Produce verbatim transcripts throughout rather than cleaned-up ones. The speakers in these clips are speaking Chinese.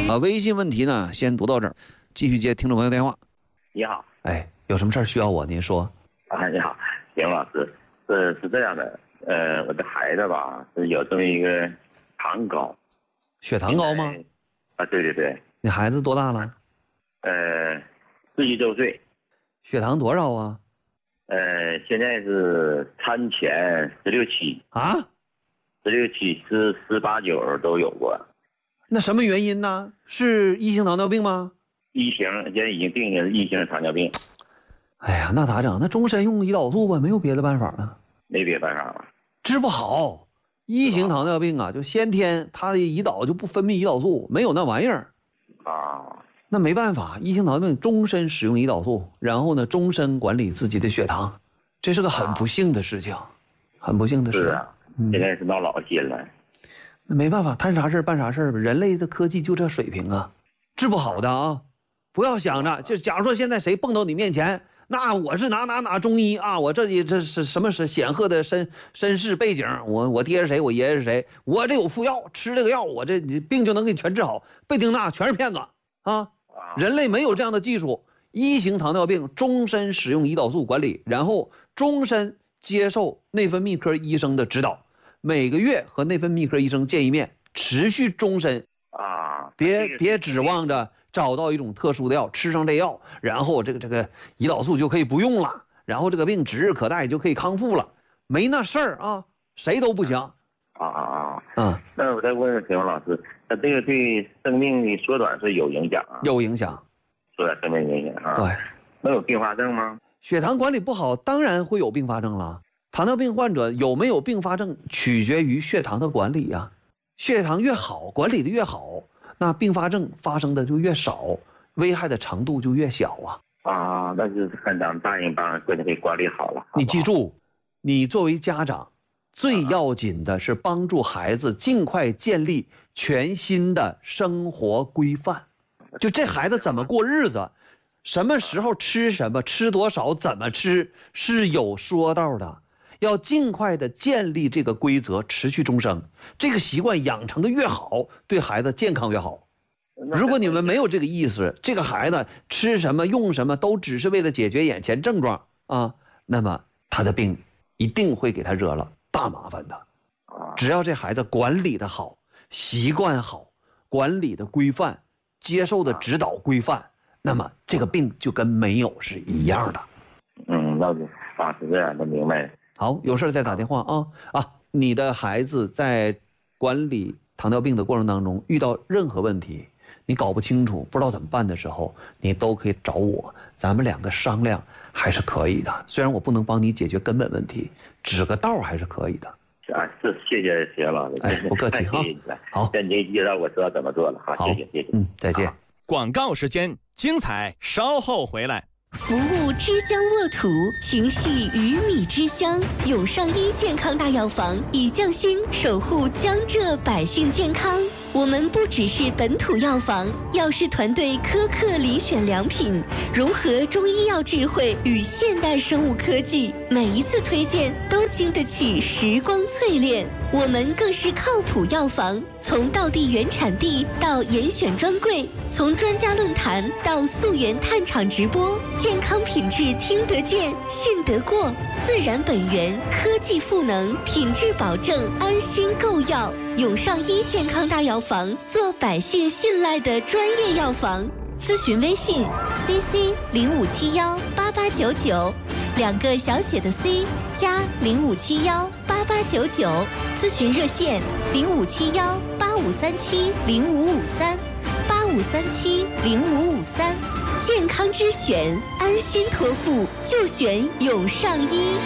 啊，微信问题呢，先读到这儿，继续接听众朋友电话。 你好， 哎，有什么事儿需要我？您说。 啊，你好，田老师，是是这样的，呃，我的孩子吧是有这么一个糖高， 血糖高吗？ 啊，对对对。 你孩子多大了？ 呃，十一周岁。 血糖多少啊？ 呃，现在是餐前十六七啊， 十六七十十八九都有过。 那什么原因呢？是一型糖尿病吗？ 一型，现在已经定的是一型糖尿病。 哎呀，那咋整？那终身用胰岛素吧，没有别的办法了。 没别的办法了， 治不好。一型糖尿病啊，就先天他的胰岛就不分泌胰岛素，没有那玩意儿啊。 那没办法，一型糖尿病终身使用胰岛素，然后呢，终身管理自己的血糖，这是个很不幸的事情，啊、很不幸的事情。 是啊，嗯、现在是闹老心了。 那没办法，摊啥事办啥事吧。人类的科技就这水平啊，治不好的啊，不要想着就假如说现在谁蹦到你面前，那我是哪哪哪中医啊，我这里这是什么是显赫的身身世背景，我我爹是谁，我爷爷是谁，我这有副药，吃这个药，我这病就能给你全治好。别听那全是骗子啊！人类没有这样的技术。一型糖尿病终身使用胰岛素管理，然后终身接受内分泌科医生的指导。每个月和内分泌科医生见一面，持续终身啊！ 别别指望着找到一种特殊的药，吃上这药，然后这个这个胰岛素就可以不用了，然后这个病指日可待就可以康复了，没那事儿啊，谁都不行。 啊啊啊！ 嗯， 那我再问问田王老师，那这个对生命的缩短是有影响啊？ 有影响， 缩短生命影响啊？ 对。 那有并发症吗？ 血糖管理不好，当然会有并发症了。糖尿病患者有没有并发症，取决于血糖的管理呀、啊。血糖越好，管理的越好，那并发症发生的就越少，危害的程度就越小啊。 啊，那就是看咱们大人帮给给管理好了。好好你记住，你作为家长，最要紧的是帮助孩子尽快建立全新的生活规范。就这孩子怎么过日子，什么时候吃什么，吃多少，怎么吃，是有说道的。要尽快的建立这个规则，持续终生。这个习惯养成的越好，对孩子健康越好。如果你们没有这个意识，这个孩子吃什么用什么都只是为了解决眼前症状啊，那么他的病一定会给他惹了大麻烦的。只要这孩子管理的好，习惯好，管理的规范，接受的指导规范，那么这个病就跟没有是一样的。 嗯，那就啊是这样的，明白。 好，有事再打电话啊啊！你的孩子在管理糖尿病的过程当中遇到任何问题，你搞不清楚，不知道怎么办的时候，你都可以找我，咱们两个商量还是可以的。虽然我不能帮你解决根本问题，指个道还是可以的。 啊，是谢谢徐老师， 哎，不客气哈。好， 这您介绍我知道怎么做了。好，谢谢谢谢。 嗯，再见。 广告时间，精彩稍后回来。 服务之江沃土，情系鱼米之乡。永上医健康大药房以匠心守护江浙百姓健康。我们不只是本土药房，药师团队苛刻遴选良品，融合中医药智慧与现代生物科技，每一次推荐都经得起时光淬炼。我们更是靠谱药房，从道地原产地到严选专柜，从专家论坛到溯源探厂直播，健康品质听得见、信得过，自然本源，科技赋能，品质保证，安心购药。永上医健康大药房，做百姓信赖的专业药房。咨询微信 C C 零五七幺八八九九，两个小写的 C 加零五七幺八八九九。咨询热线零五七幺八五三七零五五三八五三七零五五三。健康之选，安心托付，就选永上医。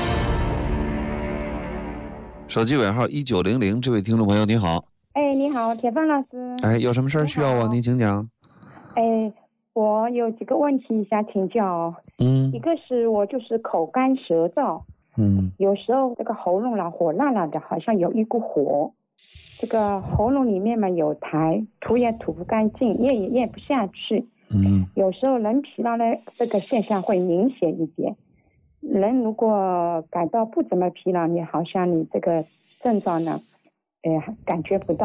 手机尾号一九零零，这位听众朋友你好。 哎，你好，铁饭老师。 哎，有什么事儿需要我？您请讲。 哎，我有几个问题想请教。 嗯。 一个是我就是口干舌燥。 嗯。 有时候这个喉咙老火辣辣的，好像有一股火。这个喉咙里面嘛有痰，吐也吐不干净，咽也咽不下去。 嗯。有时候人疲劳的这个现象会明显一点。人如果感到不怎么疲劳，你好像你这个症状呢，呃，感觉不到。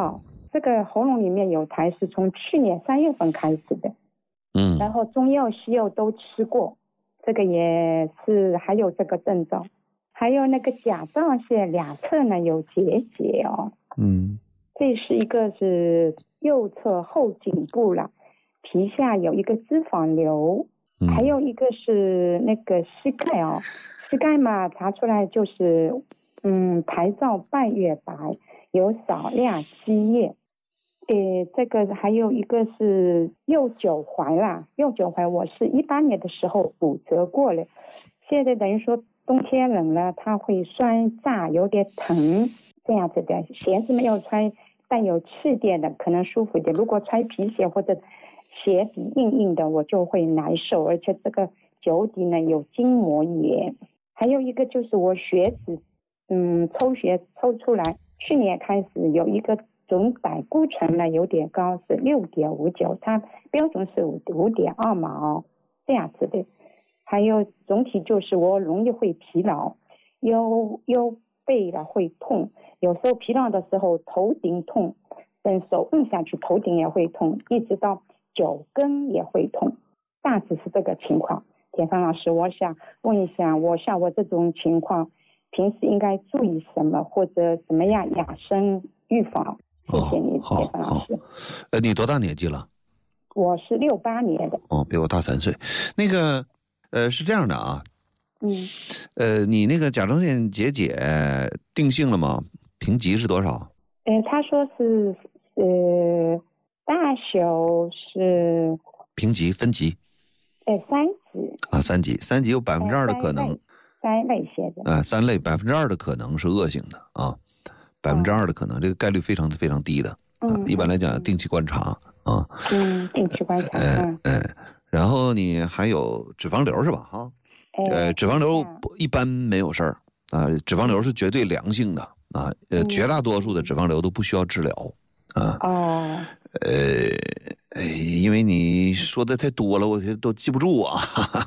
这个喉咙里面有苔是从去年三月份开始的， 嗯， 然后中药西药都吃过，这个也是还有这个症状，还有那个甲状腺两侧呢有结节哦， 嗯， 这是一个是右侧后颈部了，皮下有一个脂肪瘤， 嗯还有一个是那个膝盖哦，膝盖嘛查出来就是嗯苔状半月白，有少量积液。诶，这个还有一个是右脚踝啦，右脚踝我是一八年的时候骨折过了，现在等于说冬天冷了，它会酸炸，有点疼，这样子的。鞋子没有穿带有气垫的，可能舒服一点。如果穿皮鞋或者鞋底硬硬的，我就会难受，而且这个脚底呢有筋膜炎。还有一个就是我血脂，嗯，抽血抽出来，去年开始有一个总胆固醇呢有点高，是六点五九，它标准是五五点二毛这样子的。还有总体就是我容易会疲劳，腰腰背了会痛，有时候疲劳的时候头顶痛，等手摁下去头顶也会痛，一直到脚跟也会痛，大致是这个情况。田芳老师，我想问一下，我像我这种情况，平时应该注意什么，或者怎么样养生预防？谢谢你， 好， 田芳老师。 呃，你多大年纪了？ 我是六八年的。 哦，比我大三岁。那个，呃，是这样的啊， 嗯， 呃，你那个甲状腺结节定性了吗？评级是多少？ 呃，他说是呃大小是评级分级呃三级啊，三级，三级有百分之二的可能， 三类些的啊，三类百分之二的可能是恶性的啊，百分之二的可能，这个概率非常非常低的。啊，一般来讲定期观察啊， 嗯，定期观察， 嗯嗯，然后你还有脂肪瘤是吧？哈，呃，脂肪瘤一般没有事儿啊，脂肪瘤是绝对良性的啊，呃，绝大多数的脂肪瘤都不需要治疗啊。 哦， 呃，因为你说的太多了，我觉得都记不住啊。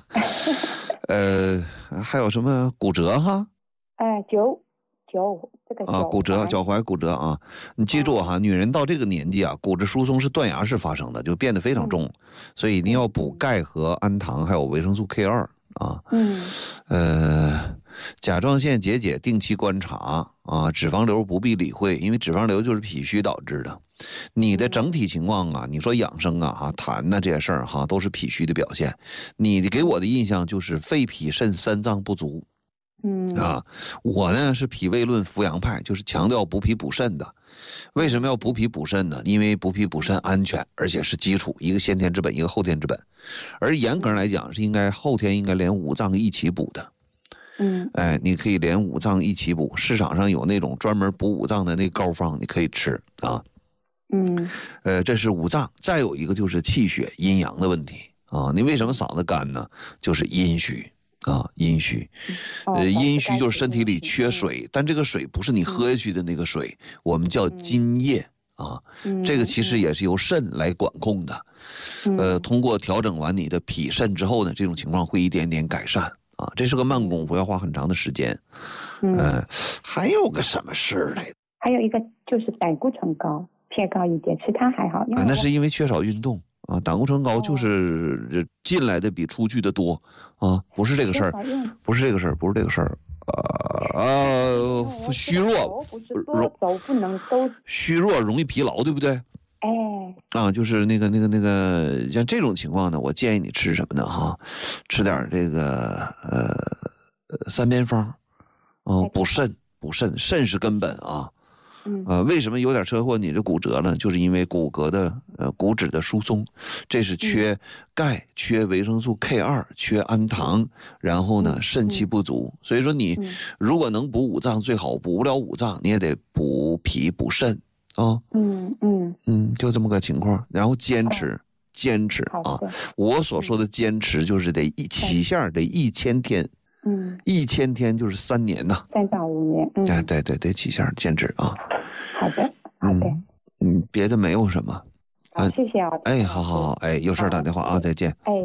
呃，还有什么骨折哈？ 哎，脚脚这个啊，骨折，脚踝骨折啊！你记住哈，女人到这个年纪啊，骨质疏松是断崖式发生的，就变得非常重，嗯、所以一定要补钙和氨糖，还有维生素 K 二啊。 嗯。 呃，甲状腺结节定期观察啊，脂肪瘤不必理会，因为脂肪瘤就是脾虚导致的。你的整体情况啊，你说养生啊、哈痰呐这些事儿哈，都是脾虚的表现。你给我的印象就是肺脾肾三脏不足。 嗯啊，我呢是脾胃论扶阳派，就是强调补脾补肾的。为什么要补脾补肾呢？因为补脾补肾安全，而且是基础，一个先天之本，一个后天之本。而严格来讲，是应该后天应该连五脏一起补的。 嗯， 哎，你可以连五脏一起补，市场上有那种专门补五脏的那膏方，你可以吃啊。 嗯， 呃，这是五脏。再有一个就是气血阴阳的问题啊。你为什么嗓子干呢？就是阴虚。啊，阴虚，呃，阴虚就是身体里缺水，但这个水不是你喝下去的那个水，我们叫津液啊。这个其实也是由肾来管控的，呃，通过调整完你的脾肾之后呢，这种情况会一点点改善啊。这是个慢功夫，要花很长的时间。嗯，还有个什么事儿来？ 还有一个就是胆固醇高，偏高一点，其他还好。 啊，那是因为缺少运动。啊，胆固醇高就是进来的比出去的多啊，不是这个事儿，不是这个事儿，不是这个事儿，呃呃，虚弱， 容走不能都虚弱容易疲劳，对不对？ 哎， 啊，就是那个那个那个，像这种情况呢，我建议你吃什么呢？哈，吃点这个呃三边方，哦、呃，补肾，补肾，肾是根本啊。 嗯， 呃，为什么有点车祸你这骨折呢？就是因为骨骼的呃骨质的疏松，这是缺钙、缺维生素 K 二、缺氨糖，然后呢肾气不足。所以说你如果能补五脏最好，补不了五脏你也得补脾补肾啊。 嗯嗯嗯，就这么个情况。然后坚持坚持啊，我所说的坚持就是得一起线得一千天。 嗯， 一千天就是三年呐， 三到五年。嗯， 哎，对对对，起线坚持啊。 好的，好的。 嗯，别的没有什么。 好，谢谢啊。 哎，好好好，哎，有事打电话啊，再见。 哎。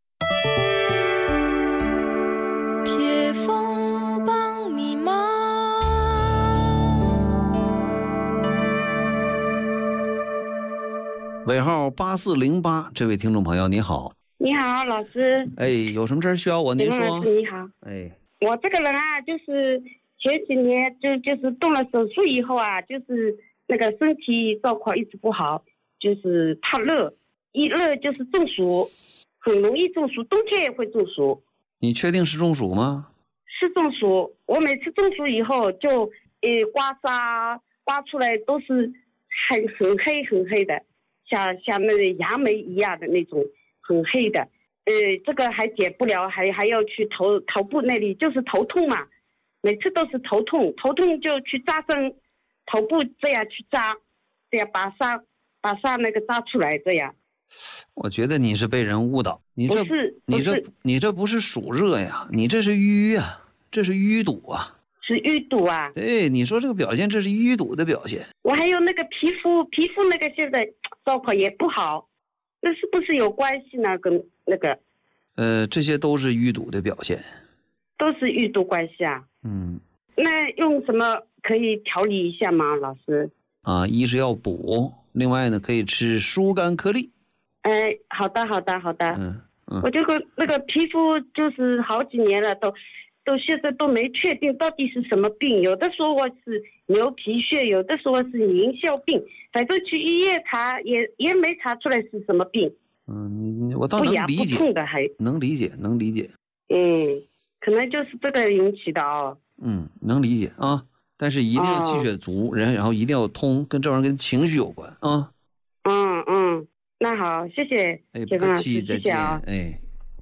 铁风帮你忙。 尾号八四零八，这位听众朋友你好。 你好，老师。 哎，有什么事儿需要我？您说。 老师你好。 哎， 我这个人啊，就是前几年就就是动了手术以后啊，就是那个身体状况一直不好，就是怕热，一热就是中暑，很容易中暑，冬天也会中暑。 你确定是中暑吗？ 是中暑，我每次中暑以后就呃刮痧刮出来都是很很黑很黑的，像像那个杨梅一样的那种很黑的，呃这个还解不了，还还要去头头部那里就是头痛嘛，每次都是头痛，头痛就去扎针，头部这样去扎，这样把痧把痧那个扎出来这样。 我觉得你是被人误导，你这不是你这你这不是暑热呀，你这是淤呀，这是淤堵啊。 是淤堵啊？ 对，你说这个表现，这是淤堵的表现。 我还有那个皮肤，皮肤那个现在状况也不好，那是不是有关系呢？跟那个， 呃，这些都是淤堵的表现， 都是淤堵关系啊。 嗯， 那用什么可以调理一下吗，老师？ 啊，一是要补，另外呢可以吃疏肝颗粒。 哎，好的，好的，好的。 嗯嗯， 我这个那个皮肤就是好几年了，都。都现在都没确定到底是什么病，有的说我是牛皮癣，有的说是银屑病，反正去医院查也也没查出来是什么病。 嗯，你你我倒能理解， 不痒不痛的还能理解能理解。 嗯，可能就是这个引起的哦。 嗯，能理解啊，但是一定要气血足，然、哦、然后一定要通，跟这玩意儿跟情绪有关啊。 嗯嗯，那好，谢谢。 哎，不客气，再见。 啊、 哎。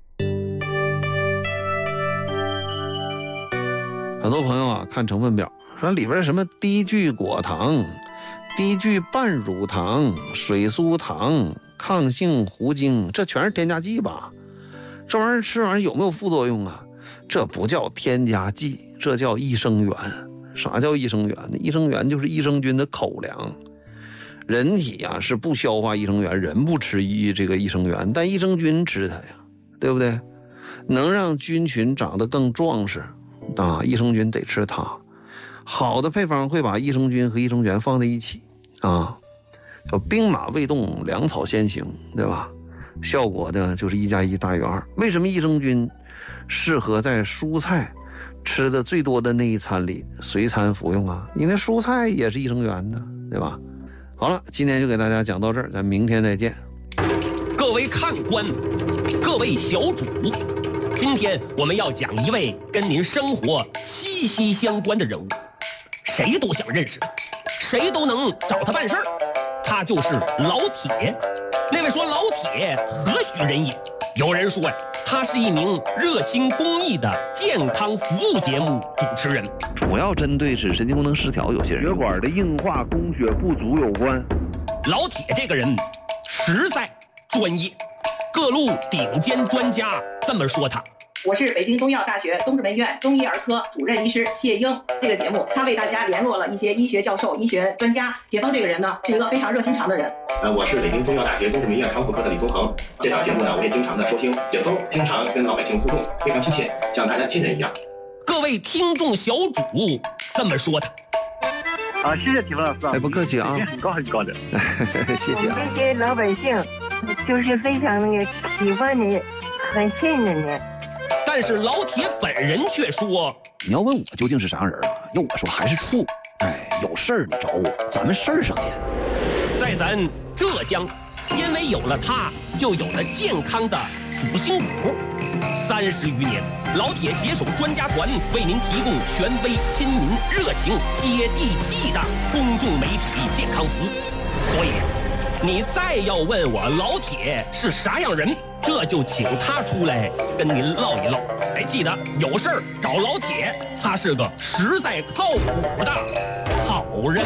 很多朋友啊，看成分表说里边什么低聚果糖、低聚半乳糖、水苏糖、抗性糊精，这全是添加剂吧？这玩意儿吃完有没有副作用啊？这不叫添加剂，这叫益生元。啥叫益生元呢？益生元就是益生菌的口粮。人体啊是不消化益生元，人不吃益这个益生元，但益生菌吃它呀，对不对？能让菌群长得更壮实。啊，益生菌得吃它，好的配方会把益生菌和益生元放在一起啊，叫兵马未动，粮草先行，对吧？效果呢就是一加一大于二。为什么益生菌适合在蔬菜吃的最多的那一餐里随餐服用啊？因为蔬菜也是益生元呢，对吧？好了，今天就给大家讲到这儿，咱明天再见。 各位看官，各位小主。今天我们要讲一位跟您生活息息相关的人物，谁都想认识他，谁都能找他办事儿，他就是老铁。那位说老铁何许人也？有人说呀，他是一名热心公益的健康服务节目主持人， 主要针对是神经功能失调有些人血管的硬化供血不足有关。 老铁这个人实在专业，各路顶尖专家这么说他。 我是北京中医药大学东直门医院中医儿科主任医师谢英。这个节目他为大家联络了一些医学教授、医学专家。铁峰这个人呢，是一个非常热心肠的人。 呃，我是北京中医药大学东直门医院康复科的李宗恒。这档节目呢，我也经常的收听。铁峰经常跟老百姓互动，非常亲切，像大家亲人一样。 各位听众小主这么说他。 啊，谢谢铁峰老师啊！ 哎，不客气啊， 很高很高的， 谢谢、啊。 我们这些老百姓就是非常那个喜欢你，很信任你。 但是老铁本人却说：“ 你要问我究竟是啥人啊？要我说还是处。哎，有事儿你找我，咱们事儿上见。” 在咱浙江，因为有了他，就有了健康的主心骨。三十余年，老铁携手专家团为您提供权威、亲民、热情、接地气的公众媒体健康服务。所以，你再要问我老铁是啥样人，这就请他出来跟您唠一唠。哎，记得有事儿找老铁，他是个实在靠谱的好人。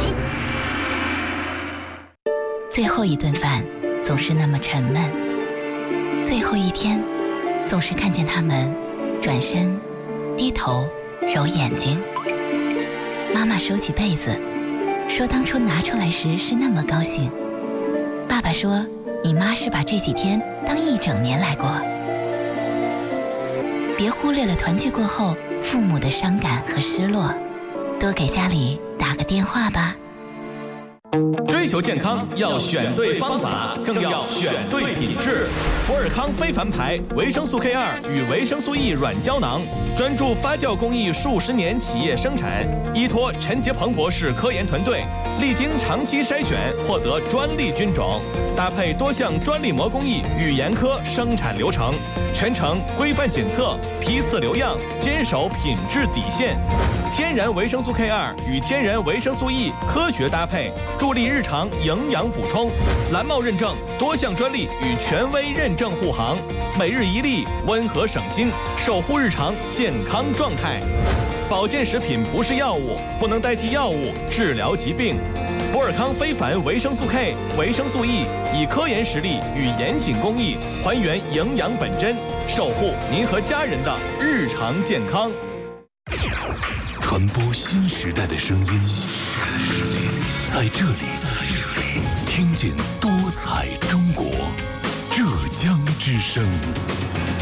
最后一顿饭总是那么沉闷，最后一天总是看见他们转身低头揉眼睛。妈妈收起被子说，当初拿出来时是那么高兴。爸爸说，你妈是把这几天当一整年来过。别忽略了团聚过后父母的伤感和失落，多给家里打个电话吧。 追追求健康要选对方法，更要选对品质。博尔康非凡牌维生素 K 二与维生素 E 软胶囊，专注发酵工艺数十年企业生产，依托陈杰鹏博士科研团队，历经长期筛选，获得专利菌种，搭配多项专利膜工艺与严苛生产流程，全程规范检测，批次留样，坚守品质底线。天然维生素 K 二与天然维生素 E 科学搭配，助力日常营养补充。蓝帽认证，多项专利与权威认证护航，每日一粒，温和省心，守护日常健康状态。保健食品不是药物，不能代替药物治疗疾病。博尔康非凡维生素 K、维生素 E 以科研实力与严谨工艺还原营养本真，守护您和家人的日常健康。 传播新时代的声音，在这里，听见多彩中国，浙江之声。